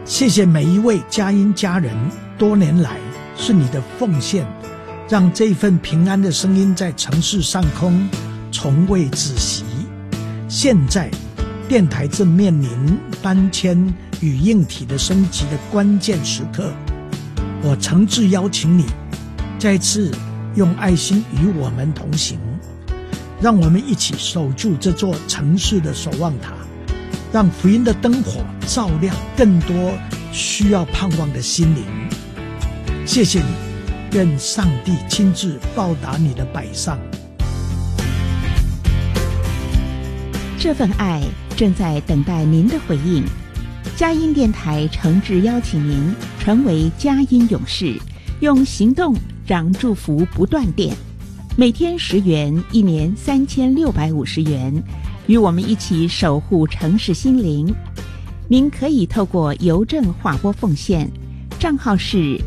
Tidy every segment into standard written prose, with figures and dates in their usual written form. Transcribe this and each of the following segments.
谢谢每一位佳音家人，多年来是你的奉献，让这份平安的声音在城市上空从未止息。现在电台正面临搬迁与硬体的升级的关键时刻，我诚挚邀请你再次用爱心与我们同行，让我们一起守住这座城市的守望塔，让福音的灯火照亮更多需要盼望的心灵。谢谢你，愿上帝亲自报答你的摆上。 这份爱正在等待您的回应。佳音电台诚挚邀请您成为佳音勇士，用行动让祝福不断电。每天10元，一年3650元，与我们一起守护城市心灵。您可以透过邮政划拨奉献，账号是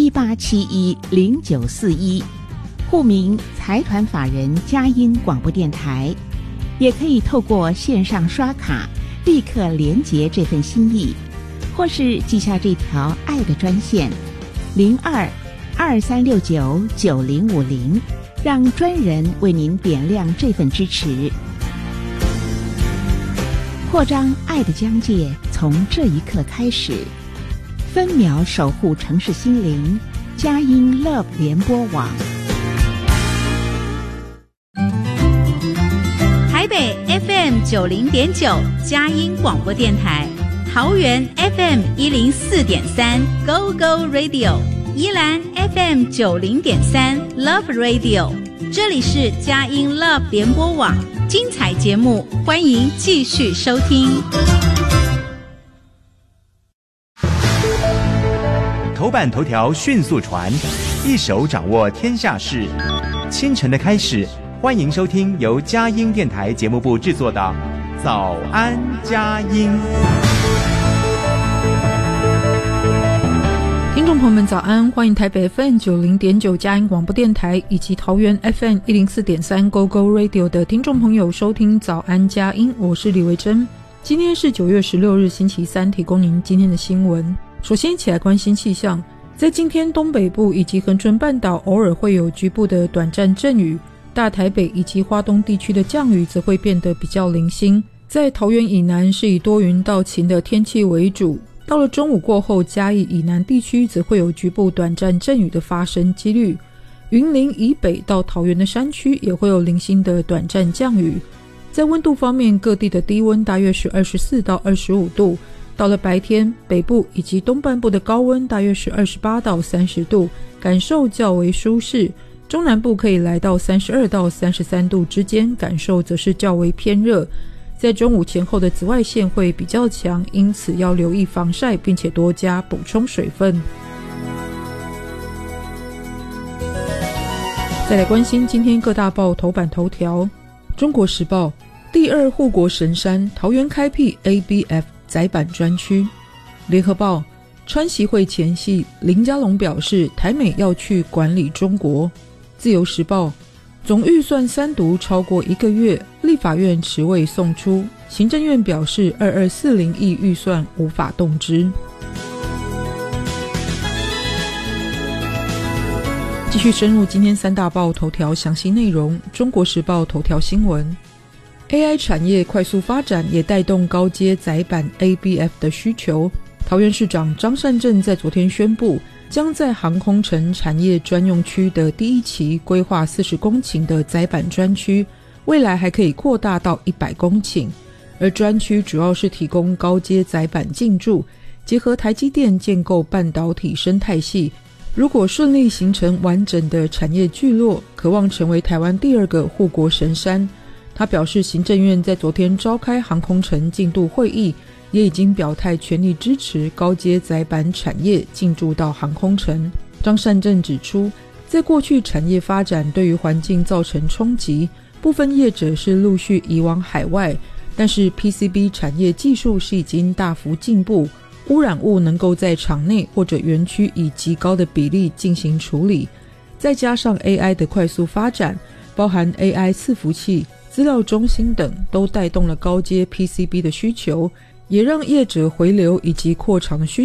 18710941，户名财团法人佳音广播电台。也可以透过线上刷卡立刻连结这份心意，或是记下这条爱的专线0223699050，让专人为您点亮这份支持。扩张爱的疆界从这一刻开始，分秒守护城市心灵，佳音 Love 联播网。 台北 FM 90.9佳音广播电台，桃园 FM 104.3 Go Go Radio， 宜兰 FM 90.3 Love Radio， 这里是佳音 Love 联播网，精彩节目欢迎继续收听。 头版头条迅速传，一手掌握天下事。清晨的开始，欢迎收听由佳音电台节目部制作的《早安佳音》。 听众朋友们早安，欢迎台北 FM 90.9佳音广播电台以及桃园 FM 104.3 Go Go Radio 的听众朋友收听早安佳音，我是李维珍。今天是9月16日星期三，提供您今天的新闻。首先一起来关心气象，在今天东北部以及恒春半岛偶尔会有局部的短暂阵雨，大台北以及花东地区的降雨则会变得比较零星。在桃园以南是以多云到晴的天气为主，到了中午过后，嘉义以南地区则会有局部短暂阵雨的发生几率。云林以北到桃园的山区也会有零星的短暂降雨。在温度方面，各地的低温大约是24到25度，到了白天，北部以及东半部的高温大约是28到30度，感受较为舒适。中南部可以来到32到33度之间，感受则是较为偏热。在中午前后的紫外线会比较强，因此要留意防晒，并且多加补充水分。再来关心今天各大报头版头条。中国时报，第2护国神山桃园开辟 ABF 载板专区。联合报，川习会前夕，林佳龙表示台美要去管理中国。自由时报，总预算3读超过1个月，立法院迟未送出，行政院表示2240亿预算无法动之。继续深入今天3大报头条详细内容。中国时报头条新闻， AI 产业快速发展也带动高阶载板 ABF 的需求。桃园市长张善政在昨天宣布，将在航空城产业专用区的第1期规划40公顷的载板专区，未来还可以扩大到100公顷。而专区主要是提供高阶载板进驻，结合台积电建构半导体生态系，如果顺利形成完整的产业聚落，可望成为台湾第2个护国神山。他表示，行政院在昨天召开航空城进度会议，也已经表态全力支持高阶载板产业进驻到航空城。张善政指出，在过去产业发展对于环境造成冲击，部分业者是陆续移往海外，但是 PCB 产业技术是已经大幅进步，污染物能够在厂内或者园区以极高的比例进行处理，再加上 AI 的快速发展，包含 AI 伺服器、资料中心等，都带动了高阶 PCB 的需求，也让业者回流以及扩厂的需